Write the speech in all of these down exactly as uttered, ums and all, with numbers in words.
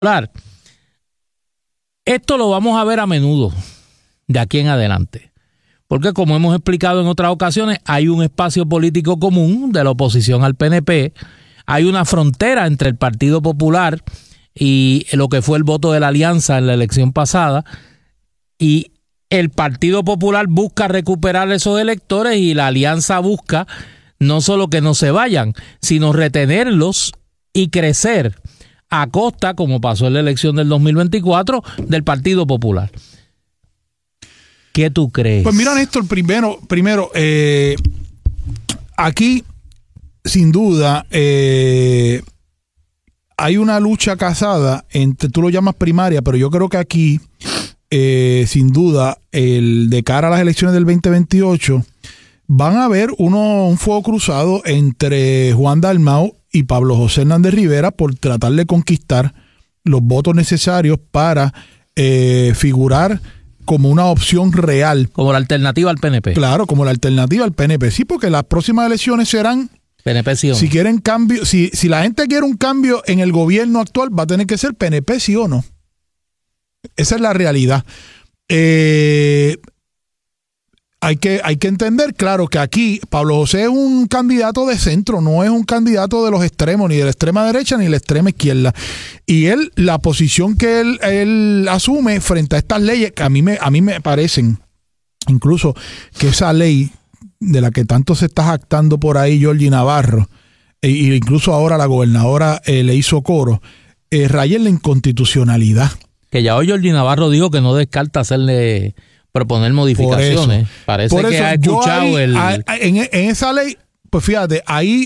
Popular. Esto lo vamos a ver a menudo de aquí en adelante, porque como hemos explicado en otras ocasiones, hay un espacio político común de la oposición al P N P, hay una frontera entre el Partido Popular y lo que fue el voto de la alianza en la elección pasada, y el Partido Popular busca recuperar esos electores y la alianza busca no solo que no se vayan, sino retenerlos y crecer a costa, como pasó en la elección del dos mil veinticuatro, del Partido Popular. ¿Qué tú crees? Pues mira, Néstor, primero, primero eh, aquí, sin duda, eh, hay una lucha casada entre, tú lo llamas primaria, pero yo creo que aquí, eh, sin duda, el de cara a las elecciones del veinte veintiocho, van a haber uno, un fuego cruzado entre Juan Dalmau y Pablo José Hernández Rivera por tratar de conquistar los votos necesarios para eh, figurar como una opción real. Como la alternativa al P N P. Claro, como la alternativa al P N P. Sí, porque las próximas elecciones serán... P N P sí o no. Si quieren cambio, si, si la gente quiere un cambio en el gobierno actual, va a tener que ser P N P sí o no. Esa es la realidad. Eh... Hay que, hay que entender, claro, que aquí Pablo José es un candidato de centro, no es un candidato de los extremos, ni de la extrema derecha ni de la extrema izquierda. Y él, la posición que él, él asume frente a estas leyes, que a mí me, a mí me parecen, incluso que esa ley de la que tanto se está jactando por ahí Georgie Navarro, e, e incluso ahora la gobernadora eh, le hizo coro, eh, raya en la inconstitucionalidad. Que ya hoy Georgie Navarro dijo que no descarta hacerle... proponer modificaciones. Por Parece por que eso, ha escuchado ahí, el... A, en, en esa ley, pues fíjate, ahí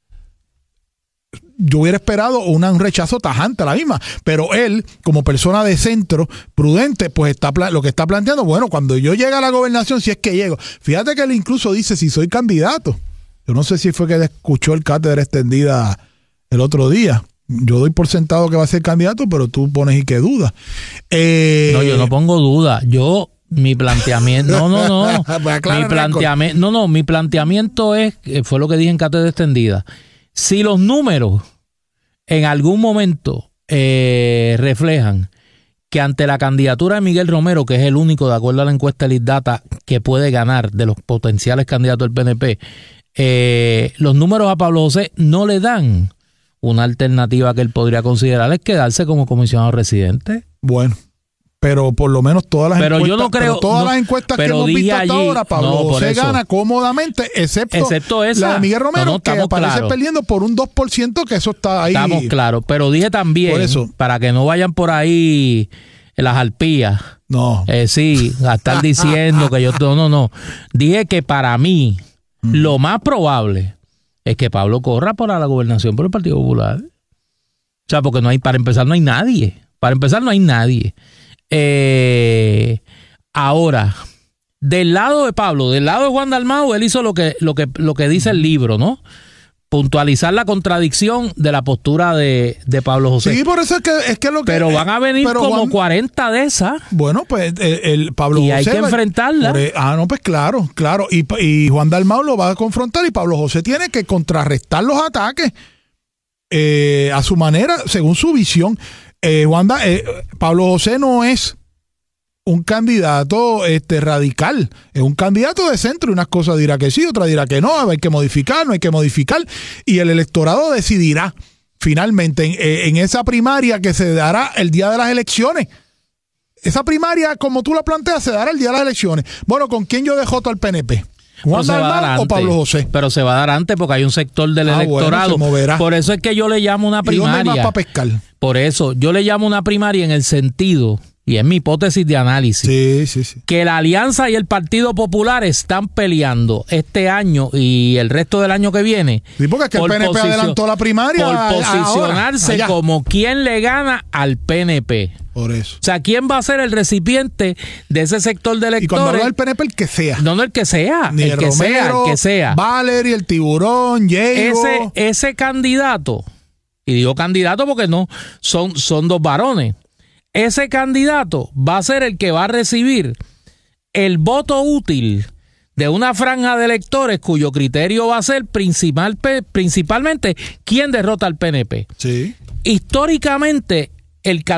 yo hubiera esperado una, un rechazo tajante a la misma, pero él, como persona de centro, prudente, pues está lo que está planteando, bueno, cuando yo llegue a la gobernación, si es que llego, fíjate que él incluso dice si soy candidato. Yo no sé si fue que escuchó el cátedra extendida el otro día. Yo doy por sentado que va a ser candidato, pero tú pones y que duda. Eh, no, yo no pongo duda. Yo... Mi planteamiento, no, no, no, mi planteamiento, no, no, mi planteamiento es, fue lo que dije en cátedra extendida. Si los números en algún momento eh, reflejan que ante la candidatura de Miguel Romero, que es el único, de acuerdo a la encuesta Lead Data, que puede ganar de los potenciales candidatos del P N P, eh, los números a Pablo José no le dan una alternativa que él podría considerar es quedarse como comisionado residente. Bueno. Pero por lo menos todas las pero encuestas, yo no creo, todas no, las encuestas que hemos visto hasta allí, ahora, Pablo no, José eso, gana cómodamente, excepto, excepto esa, la de Miguel Romero, no, no, que aparece claro. perdiendo por un dos por ciento, que eso está ahí. Estamos claros, pero dije también, por eso, para que no vayan por ahí en las arpías, no. eh, sí, a estar diciendo que yo, no, no, no, dije que para mí, mm. lo más probable es que Pablo corra para la gobernación por el Partido Popular. O sea, porque no hay, para empezar no hay nadie, para empezar no hay nadie. Eh, ahora, del lado de Pablo, del lado de Juan Dalmau, él hizo lo que, lo que, lo que dice el libro, ¿no? Puntualizar la contradicción de la postura de, de Pablo José. Sí, por eso es que, es que lo que... Pero van a venir como Juan, cuarenta de esas. Bueno, pues el, el Pablo y José... hay que va, enfrentarla. Por, ah, no, pues claro, claro. Y, y Juan Dalmau lo va a confrontar y Pablo José tiene que contrarrestar los ataques eh, a su manera, según su visión. Eh, Wanda, eh, Pablo José no es un candidato este, radical, es un candidato de centro y unas cosas dirá que sí, otras dirá que no, hay que modificar, no hay que modificar y el electorado decidirá finalmente en, en esa primaria que se dará el día de las elecciones. Esa primaria, como tú la planteas, se dará el día de las elecciones. Bueno, ¿con quién yo dejo al P N P? ¿Juan Dalmau o Pablo José? Pero se va a dar antes porque hay un sector del ah, electorado. Bueno, por eso es que yo le llamo una primaria. ¿Y dónde hay más para pescar? Por eso, yo le llamo una primaria en el sentido, y es mi hipótesis de análisis, sí, sí, sí. que la Alianza y el Partido Popular están peleando este año y el resto del año que viene. Sí, porque es que el P N P adelantó la primaria. Por posicionarse ahora, como quien le gana al P N P. Por eso. O sea, ¿quién va a ser el recipiente de ese sector de electores? Y cuando habla del P N P, el que sea. No, no, el que sea. Ni el, el que Romero, sea, el que sea. Valery, el Tiburón, Diego. Ese, ese candidato, y digo candidato porque no, son, son dos varones. Ese candidato va a ser el que va a recibir el voto útil de una franja de electores cuyo criterio va a ser principal, principalmente quién derrota al P N P. Sí. Históricamente, el